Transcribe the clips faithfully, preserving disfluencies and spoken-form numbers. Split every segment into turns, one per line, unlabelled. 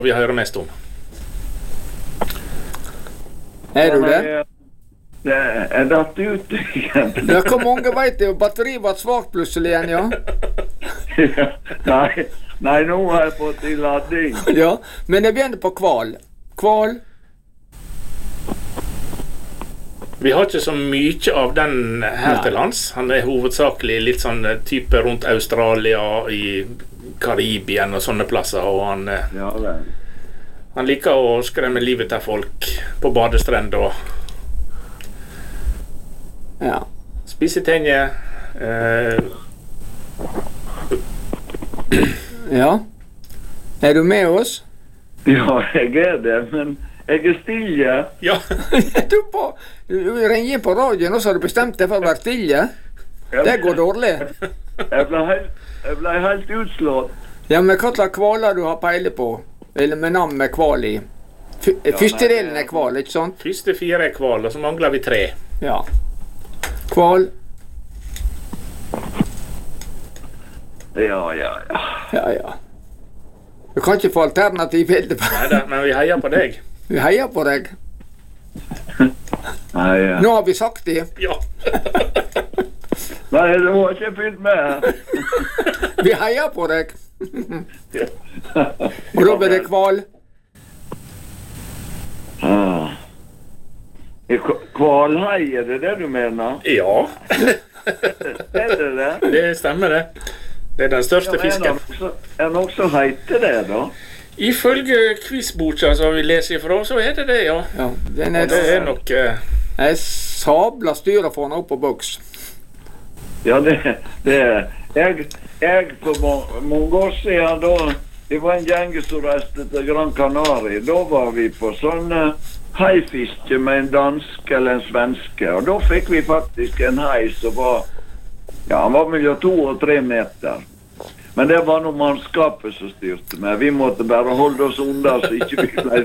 vi hører mest om.
Er du det?
Det er datt ut igjen.
Ja, hvor mange vet det? Batteriet var svagt plutselig igjen, ja?
Ja, nei, nei, nå har jeg fått i ladding.
Ja, men jeg begynner på kval. Kval?
Vi har ikke så mye av den her Nei. Til lands. Han er hovedsakelig litt sånn type rundt Australia, i Karibien og sånne plasser, og han,
ja,
han liker å skremme livet av folk på badestrend og
ja.
Spise tenje. Eh.
Ja. Er du med oss?
Ja, jeg er det, men jeg er stille.
Ja.
du, på, du ringer inn på radioen, og så har du bestemt deg for å være stille. Det går dårlig.
Jeg ble helt, jeg ble helt utslått.
Ja, men hva slags kvaler du har peile på? Eller med navn med kval i? F ja, første nei, delen er kval, ikke sant?
Første fire er kval, og så mangler vi tre.
Ja. Kval.
Ja, ja, ja.
Ja, ja. Du kan ikke få alternativ bilde på.
Neida, men vi heier på deg.
Vi heier på deg.
Nei, ja.
Nå har vi sagt det.
Ja.
Nei, det var ikke fylt med.
Vi heier på deg. Og da blir det kval.
Ah. Kvalhei, er det det du mener?
Ja.
Er det det?
Det stemmer det. Det er den største
ja,
fisken.
Er det noe som heter det da?
Ifølge quizboka som vi leser ifra, så er det det, ja.
Ja, den er,
det er nok... Uh...
Jeg sabla styrer for den opp på boks.
Ja, det, det er... Jeg, jeg for mange år siden, da... Det var en gjeng som reiste til Gran Canaria. Da var vi på sånn haifiske med en dansk eller en svenske. Og da fikk vi faktisk en hai som var... Ja, han var mellom to og tre meter. Men det var noe mannskapet som styrte med. Vi måtte bare holde oss under, så ikke vi ble...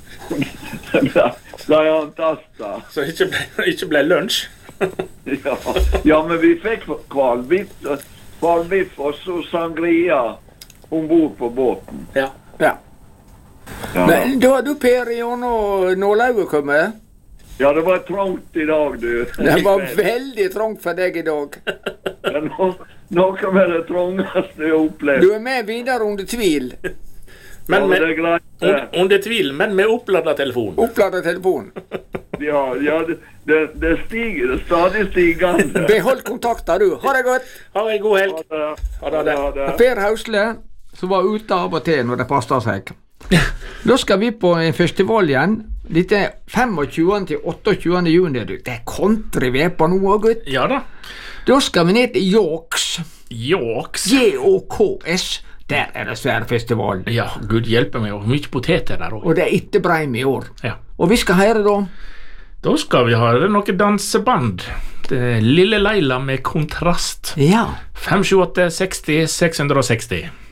ble antastet.
Så ikke ble, ikke ble lunsj?
ja, ja, men vi fikk kvalbiff, kvalbiff og så sangria ombord på båten.
Ja. Ja. Ja. Men da har du Per i og nålauget kommet?
Ja, det var trångt i dag, du.
Det var veldig trångt for deg i dag.
Ja, nå, noe med det trångeste jeg har opplevd.
Du er med videre under tvil.
Men
ja,
med,
det er greit.
Un, under tvil, men med oppladet telefon.
Oppladet telefon.
ja, ja det, det, det stiger, det stadig stigende.
Behold kontakter, du. Ha det godt.
Ha en god helg.
Ha det.
Ha det.
Ha det.
Per Hausle, som var ute av og til når det passet seg. Da skal vi på en festival igjen. Dette er femogtjugende til otteogtjugende juni. Det er country vi er på nå, gutt.
Ja da.
Da skal vi ned til Yorks.
Yorks?
J O K S. Der er det svær festival.
Ja, Gud hjelper meg. Og mye poteter der også.
Og det er ikke breim i år.
Ja.
Og vi skal høre da.
Da skal vi ha noe danseband. Det er Lille Leila med Kontrast.
Ja.
fem sju åtte seksti seks hundre og seksti.